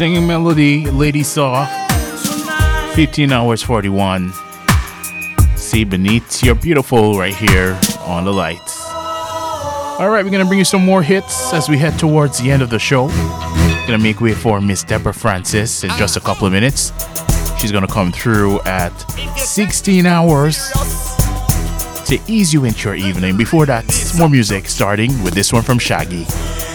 Singing melody, Lady Saw, 15 hours 41. See Beneath You're Beautiful right here on the lights. All right, we're going to bring you some more hits as we head towards the end of the show. Going to make way for Miss Deborah Francis in just a couple of minutes. She's going to come through at 16 hours to ease you into your evening. Before that, more music starting with this one from Shaggy.